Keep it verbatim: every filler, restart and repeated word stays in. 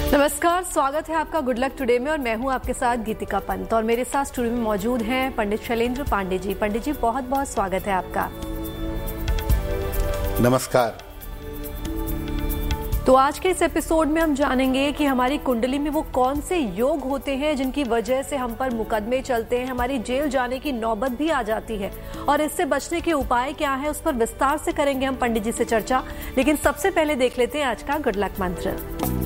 नमस्कार, स्वागत है आपका गुड लक टुडे में और मैं हूं आपके साथ गीतिका पंत और मेरे साथ स्टूडियो में मौजूद हैं पंडित शैलेंद्र पांडे जी। पंडित जी, बहुत बहुत स्वागत है आपका। नमस्कार। तो आज के इस एपिसोड में हम जानेंगे कि हमारी कुंडली में वो कौन से योग होते हैं जिनकी वजह से हम पर मुकदमे चलते हैं, हमारी जेल जाने की नौबत भी आ जाती है, और इससे बचने के उपाय क्या है उस पर विस्तार से करेंगे हम पंडित जी से चर्चा। लेकिन सबसे पहले देख लेते हैं आज का गुड लक मंत्र।